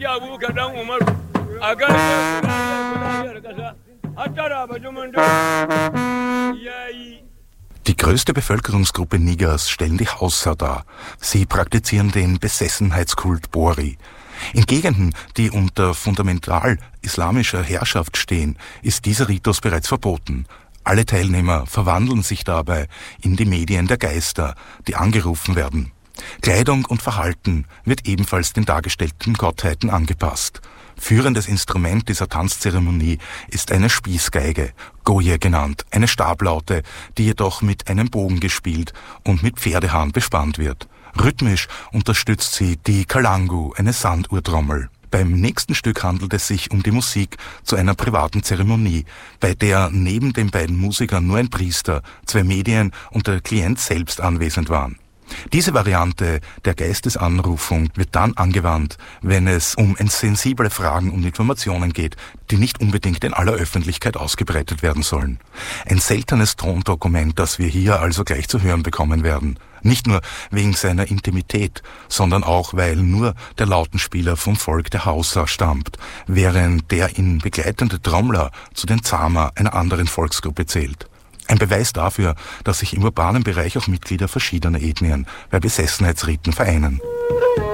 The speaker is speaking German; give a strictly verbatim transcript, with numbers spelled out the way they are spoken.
Die größte Bevölkerungsgruppe Nigers stellen die Hausa dar. Sie praktizieren den Besessenheitskult Bori. In Gegenden, die unter fundamental islamischer Herrschaft stehen, ist dieser Ritus bereits verboten. Alle Teilnehmer verwandeln sich dabei in die Medien der Geister, die angerufen werden. Kleidung und Verhalten wird ebenfalls den dargestellten Gottheiten angepasst. Führendes Instrument dieser Tanzzeremonie ist eine Spießgeige, Goye genannt, eine Stablaute, die jedoch mit einem Bogen gespielt und mit Pferdehahn bespannt wird. Rhythmisch unterstützt sie die Kalangu, eine Sanduhrtrommel. Beim nächsten Stück handelt es sich um die Musik zu einer privaten Zeremonie, bei der neben den beiden Musikern nur ein Priester, zwei Medien und der Klient selbst anwesend waren. Diese Variante der Geistesanrufung wird dann angewandt, wenn es um sensible Fragen und Informationen geht, die nicht unbedingt in aller Öffentlichkeit ausgebreitet werden sollen. Ein seltenes Tondokument, das wir hier also gleich zu hören bekommen werden. Nicht nur wegen seiner Intimität, sondern auch, weil nur der Lautenspieler vom Volk der Hausa stammt, während der ihn begleitende Trommler zu den Zama, einer anderen Volksgruppe, zählt. Ein Beweis dafür, dass sich im urbanen Bereich auch Mitglieder verschiedener Ethnien bei Besessenheitsriten vereinen.